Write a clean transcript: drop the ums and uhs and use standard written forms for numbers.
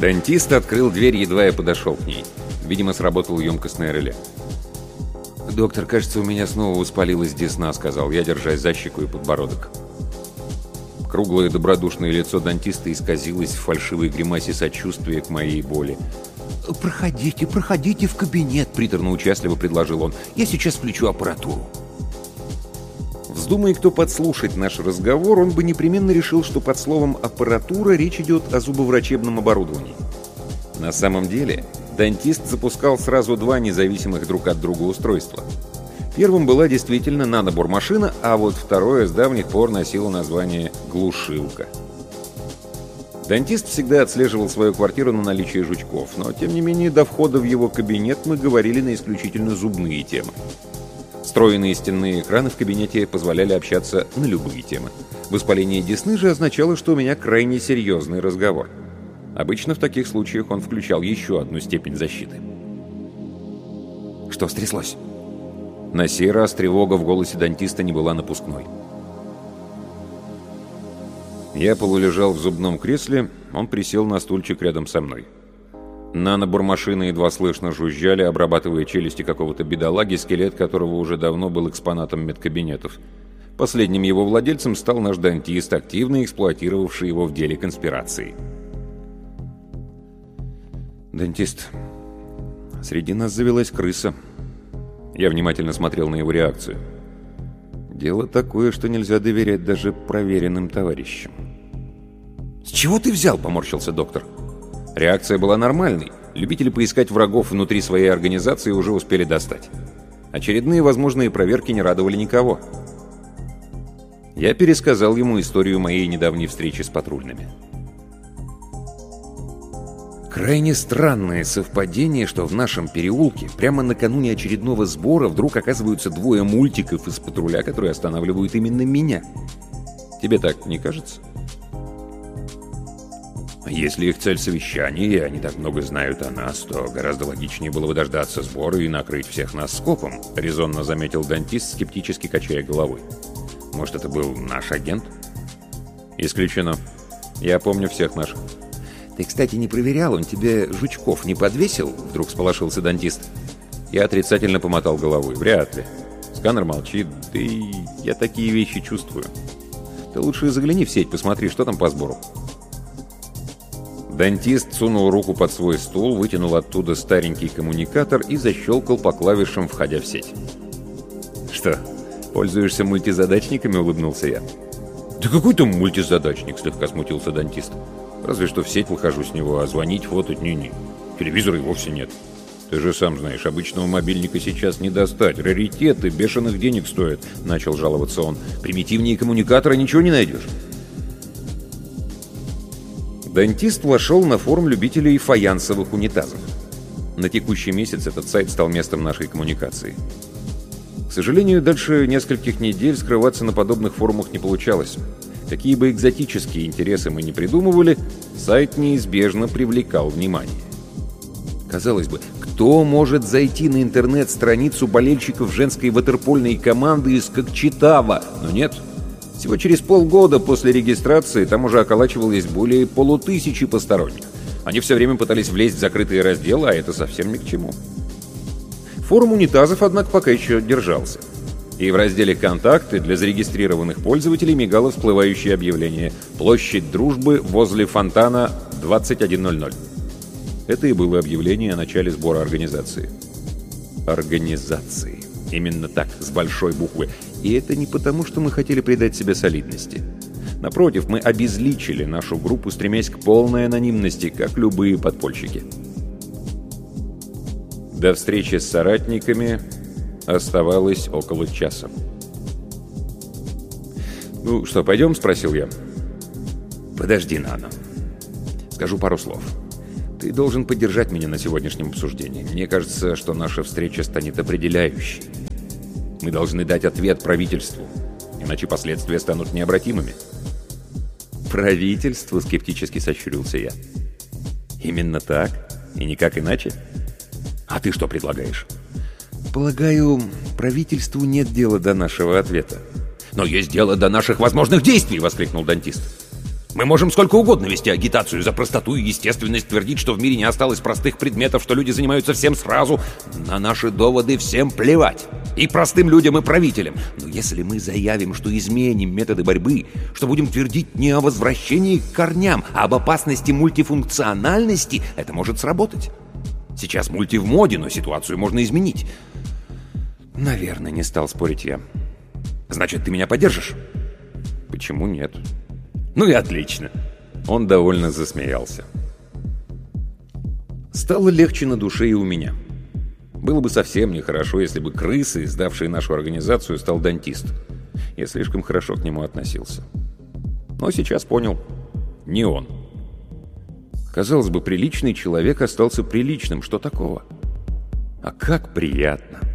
Дантист открыл дверь, едва я подошел к ней. Видимо, сработало емкостное реле. «Доктор, кажется, у меня снова воспалилась десна», — сказал я, держась за щеку и подбородок. Круглое добродушное лицо дантиста исказилось в фальшивой гримасе сочувствия к моей боли. «Проходите, проходите в кабинет», — приторно-участливо предложил он. «Я сейчас включу аппаратуру». Вздумай кто подслушать наш разговор, он бы непременно решил, что под словом «аппаратура» речь идет о зубоврачебном оборудовании. На самом деле, дантист запускал сразу два независимых друг от друга устройства. Первым была действительно нанобормашина, а вот второе с давних пор носило название «глушилка». Дантист всегда отслеживал свою квартиру на наличие жучков, но, тем не менее, до входа в его кабинет мы говорили на исключительно зубные темы. Встроенные стенные экраны в кабинете позволяли общаться на любые темы. Воспаление десны же означало, что у меня крайне серьезный разговор. Обычно в таких случаях он включал еще одну степень защиты. Что стряслось? На сей раз тревога в голосе дантиста не была напускной. Я полулежал в зубном кресле, он присел на стульчик рядом со мной. Нанобормашины едва слышно жужжали, обрабатывая челюсти какого-то бедолаги, скелет которого уже давно был экспонатом медкабинетов. Последним его владельцем стал наш дантист, активно эксплуатировавший его в деле конспирации. «Дантист, среди нас завелась крыса». Я внимательно смотрел на его реакцию. Дело такое, что нельзя доверять даже проверенным товарищам. «С чего ты взял?» — поморщился доктор. Реакция была нормальной. Любители поискать врагов внутри своей организации уже успели достать. Очередные возможные проверки не радовали никого. Я пересказал ему историю моей недавней встречи с патрульными. Крайне странное совпадение, что в нашем переулке прямо накануне очередного сбора вдруг оказываются двое мультиков из патруля, которые останавливают именно меня. Тебе так не кажется? Если их цель совещания, и они так много знают о нас, то гораздо логичнее было бы дождаться сбора и накрыть всех нас скопом, резонно заметил дантист, скептически качая головой. Может, это был наш агент? Исключено. Я помню всех наших. Ты, кстати, не проверял, он тебе жучков не подвесил? Вдруг всполошился дантист. Я отрицательно помотал головой. Вряд ли. Сканер молчит, да и я такие вещи чувствую. Ты лучше загляни в сеть, посмотри, что там по сбору. Дантист сунул руку под свой стул, вытянул оттуда старенький коммуникатор и защелкал по клавишам, входя в сеть. «Что, пользуешься мультизадачниками?» — улыбнулся я. «Да какой там мультизадачник?» — слегка смутился дантист. «Разве что в сеть выхожу с него, а звонить, фотать не-не. Телевизора и вовсе нет. Ты же сам знаешь, обычного мобильника сейчас не достать. Раритеты бешеных денег стоят», — начал жаловаться он. «Примитивнее коммуникатора ничего не найдешь». Дантист вошел на форум любителей фаянсовых унитазов. На текущий месяц этот сайт стал местом нашей коммуникации. К сожалению, дальше нескольких недель скрываться на подобных форумах не получалось. Какие бы экзотические интересы мы ни придумывали, сайт неизбежно привлекал внимание. Казалось бы, кто может зайти на интернет-страницу болельщиков женской ватерпольной команды из Кокчетава? Но нет. Всего через полгода после регистрации там уже околачивалось более 500 посторонних. Они все время пытались влезть в закрытые разделы, а это совсем ни к чему. Форум унитазов, однако, пока еще держался. И в разделе «Контакты» для зарегистрированных пользователей мигало всплывающее объявление «Площадь Дружбы возле фонтана 21:00». Это и было объявление о начале сбора организации. Организации. Именно так, с большой буквы. И это не потому, что мы хотели придать себе солидности. Напротив, мы обезличили нашу группу, стремясь к полной анонимности, как любые подпольщики. До встречи с соратниками оставалось около часа. «Ну что, пойдем?» — спросил я. «Подожди, Нано. Скажу пару слов. Ты должен поддержать меня на сегодняшнем обсуждении. Мне кажется, что наша встреча станет определяющей. Мы должны дать ответ правительству, иначе последствия станут необратимыми». «Правительству?» — скептически сощурился я. «Именно так? И никак иначе? А ты что предлагаешь?» «Полагаю, правительству нет дела до нашего ответа». «Но есть дело до наших возможных действий!» — воскликнул дантист. Мы можем сколько угодно вести агитацию за простоту и естественность, твердить, что в мире не осталось простых предметов, что люди занимаются всем сразу. На наши доводы всем плевать. И простым людям, и правителям. Но если мы заявим, что изменим методы борьбы, что будем твердить не о возвращении к корням, а об опасности мультифункциональности, это может сработать. Сейчас мульти в моде, но ситуацию можно изменить. Наверное, не стал спорить я. Значит, ты меня поддержишь? Почему нет? Ну и отлично. Он довольно засмеялся. Стало легче на душе и у меня. Было бы совсем нехорошо, если бы крысы, сдавшие нашу организацию, стал дантист. Я слишком хорошо к нему относился. Но сейчас понял. Не он. Казалось бы, приличный человек остался приличным. Что такого? А как приятно!